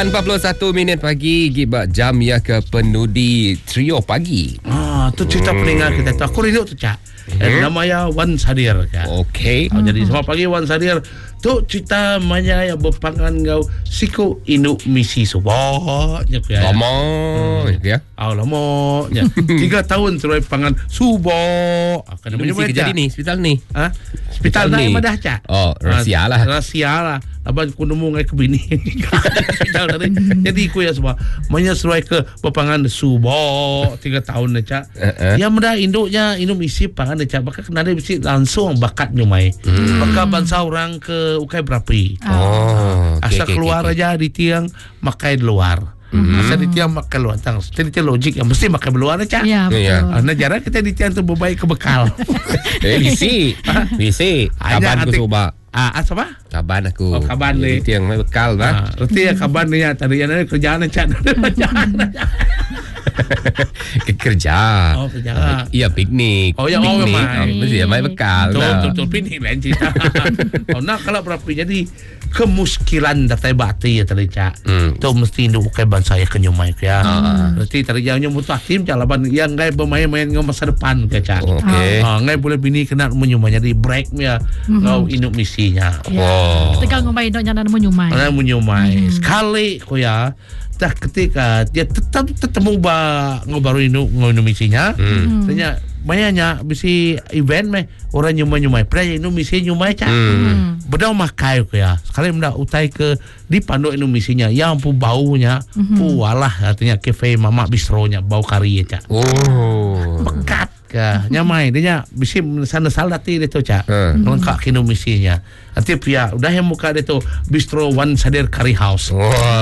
41 minit pagi, gibak jam ya ke penudi trio pagi. Tu cerita pendengar kita tu. Aku rindu tu, Cak. Namanya Wan Sadir, Cak. Okey. Jadi selamat pagi Wan Sadir. Tu cerita manya yang berpangan kau siku induk misi subahnya ya. Lama ya. Lamanya. 3 tahun terus pangan subah. Akan Misi kerja ni hospital ni. Hospital dah madah, Cak. Oh, rahsia lah. Rahsia lah. Abang ku nemu ngai ke bini. Jadi ku ya semua. Manya seruai ke berpangan subah 3 tahun dah, Cak. Ya mudah induknya induk misi pangan dah, Cak. Bakal kena ada misi langsung bakat nyumai. Bakal bangsa orang ke ukai berapi. Asal keluar aja di tiang makai di luar. Asal di tiang makai luar. Jadi logik yang mesti makai luar dah, Cak. Ya, betul. Nah, jarang kita di tiang tu berbaik ke bekal. Misi. Kaban aku coba. Apa? Kaban aku. Kaban ni. Itu yang bekal bah. Reti ya kaban ni ya. Tadi yang ada kerjaan Cak. Kerja. Kerja. Iya, piknik. Memang. Mesti main bekal. Betul piknik lain cerita. Nak kalau berapa jadi kemuskilan datai bati ya tadi, Cak. Tu mesti induk kai ban saya kenyumai ya. Berarti tadi yang nyumut tim jalaban yang ngai bermain-main ngau masa depan ke, Cak. Okey. Ngai boleh bini kena menyumai jadi break ya. Ngau induk misinya. Tegang ngomai induknya nak menyumai. Menyumai. Sekali ko ya. Dah ketika dia tetap ketemu baru induk misinya. Tanya mayanya bisi event meh orang nyumai pre Indonesia nyumai, Cak. Bedau makai ko ya. Sekali mendak utai ke di panduk Indonesia yang pu baunya walah artinya cafe mama bistronya bau kari ya, Cak. Pekat ke nyamai dia bisi sana salati dia tu, Cak. Lengkap ke Indonesia. Nanti pia udah yang muka dia tu bistro Wan Sadir Curry House.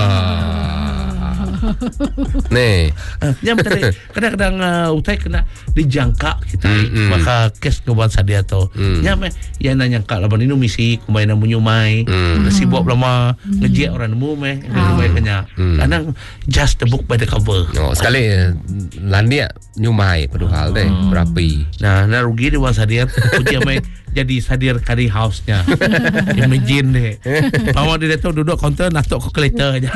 Nih. Yang betul kadang-kadang utai kena dijangka kita. Maka kes ke Wan Sadir tu. Yang ya nanya kak laban ini misi kumainan menyumai. Sibuk lama ngejek orang nemu meh nyumai kenya. Kadang just the book by the cover. Sekali landia nyumai penuh hal deh berapi. Nah rugi di Wan Sadir. Uji main jadi Sadir Curry House-nya. Imagine deh. Bawa dia tu duduk counter natuk kalkulator aja.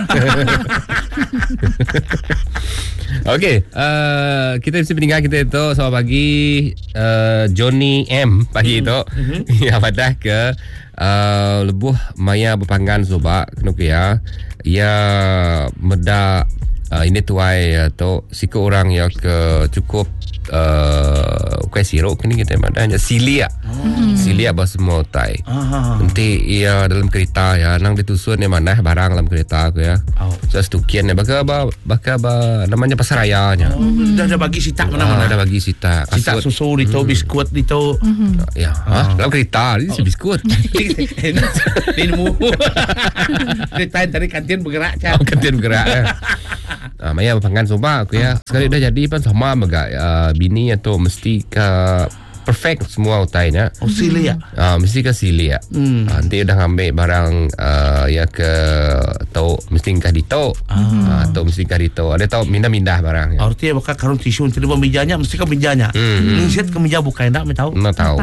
Okey, kita mesti peninggal kita itu selamat pagi Johnny M pagi itu yang padah ke lebuh maya berpanggan soba kena ya. Ya meda ini tuai atau siku orang ya ke cukup kuih sirop kini kita madanya silia. Silia bahasa semua tai. Nanti ia dalam kereta ya nang ditusun ni mana barang dalam kereta aku ya. Just tukian ni baka namanya pasarayanya. Dah bagi sita mana-mana. Dah bagi sita. Sita susu dito, biskut dito. Ya, dalam kereta ni biskut. Ini mu. Tadi kantin bergerak, Cak. Kantin bergerak ya. Maya berpanggan soba aku ya. Sekali dah jadi pun sama baga bini atau mesti ke perfect semua utainya. Silia. Mesti ke silia. Nanti udah ngambil barang ya ke tau mesti kah dito. Atau mesti kah dito. Ada tau mindah-mindah barang. Artinya bakal karun tisu nanti di mejanya mesti ke mejanya. Inset ke meja bukan tak tahu. Nak tahu.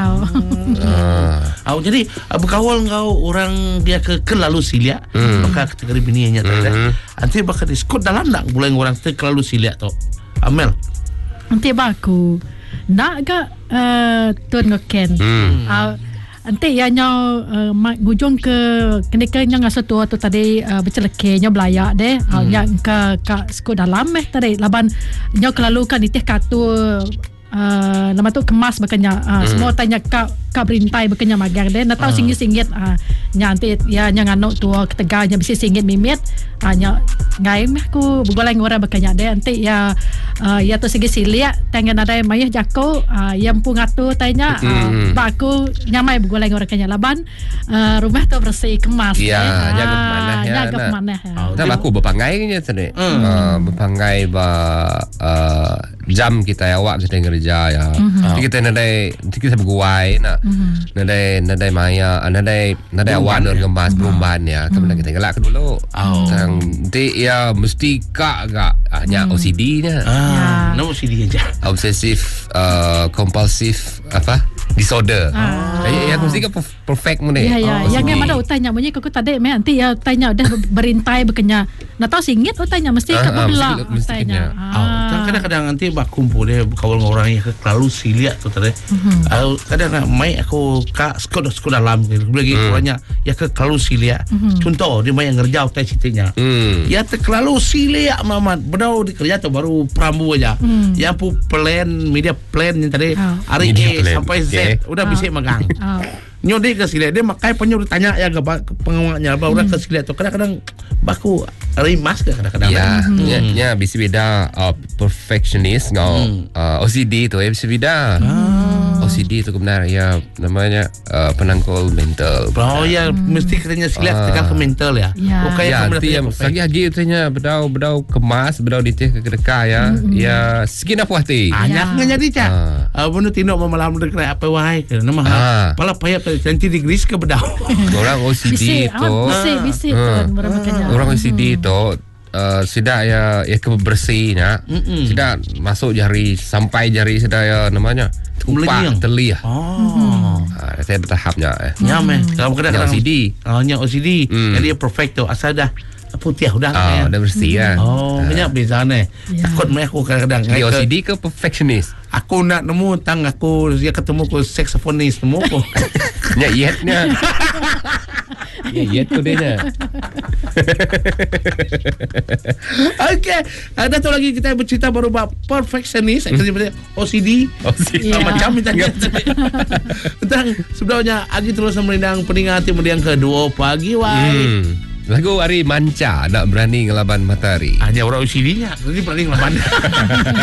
Jadi berkawal kau orang dia ke lalu silia. Bakal ketika bininya tu. Nanti bakal diskut dalam nak bulan orang tu lalu silia tu. Amel. Nanti baku nak ke tuan ngeken. Nanti yang ngujung ke kenikanya ngasa tua tu tadi bercelekenya belayak deh. Yang ke sekolah dalam tadi laban nyo kelalu kan itih katu nama tu kemas bekenya semua tanya kak berintai bekenya magar deh. Nak tahu singgit-singgit nanti ya yang anu tua keteganya bisa singgit mimit nya ngai aku bergoleng orang bekenya deh. Nanti ya tu segi silia tangan ada mayah jako yang pun ngatu tanya baku nyamai bergoleng orang kenya laban rumah tu bersih kemas ya jaga mana ya jaga mana dah aku berpangai nya tadi berpangai jam kita awak kita kerja ya kita nadai kita berguai nadai maya nadai awak nur gemas perumahan ya kemudian kita gelak dulu nanti ya mesti kak hanya OCD nya no OCD aja obsesif kompulsif apa disorder. Yang mesti kan perfect mo Ya, yang OCD. mana utanya bunyi kau tadi nanti ya tanya udah berintai berkenya. Nak tahu singit utanya mesti kat belah mesti utanya. Kadang-kadang nanti bak kumpul dia kawan dengan orang yang terlalu silia tu tadi. Kadang mai aku ka sekolah dalam lagi orangnya ya terlalu silia. Contoh dia mai ngerjau tai sitinya. Ya terlalu silia mamat. Bedau di kerja tu baru Prambu aja. Yang pu plan media plan yang tadi hari A sampai Z udah bisa magang. Nyodi ke sila dia makai penyuruh tanya ya ke pengawalnya baru ke sila tu kadang-kadang baku rimas ke kadang-kadang ya bisa beda perfectionist ngau OCD tu bisa beda. OCD tu kebenar ya namanya penangkul mental. Oh ya mesti katanya sila tekan ke mental ya. Bukan ya nanti yang lagi katanya bedau kemas bedau ditih ke kedekah ya ya skin apa hati. Hanya jadi cak. Benar tino memalam dekat apa wahai ke nama. Pala payah nanti digris ke bedau. Orang OCD tu. Bisik tu bermakanya. Orang OCD tu sudah ya kebersihnya. Sudah masuk jari sampai jari sudah ya namanya tupak teli. Saya bertahapnya. Nyam kalau kadang OCD. Nya OCD. Jadi perfect tu asal dah putih udah udah bersih kan. Banyak bezanya. Takut aku kadang-kadang dia OCD ke perfectionist. Aku nak nemu tang aku dia ketemu ku saksofonis nemu ku. Nya yetnya. Ya yet tu dia. Okey, ada tu lagi kita bercerita baru bab perfectionist, OCD. Macam mintanya. Tentang sebenarnya Agi terus merindang peringati mendiang kedua pagi wai. Lagu hari manca nak berani ngelaban matahari. Hanya orang OCD-nya, jadi berani ngelaban.